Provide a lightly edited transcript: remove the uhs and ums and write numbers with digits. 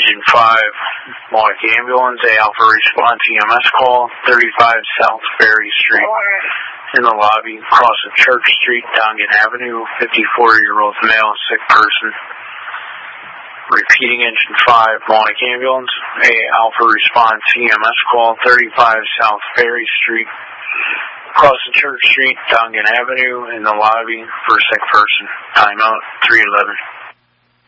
Agent 5, Milwaukee Ambulance, A Alpha response EMS call, 35 South Ferry Street. In the lobby, across the Church Street, Dongan Avenue, 54-year-old male, sick person. Repeating Engine 5, Milwaukee Ambulance, A Alpha response EMS call, 35 South Ferry Street. Across the Church Street, Dongan Avenue, in the lobby for a sick person. Timeout 311.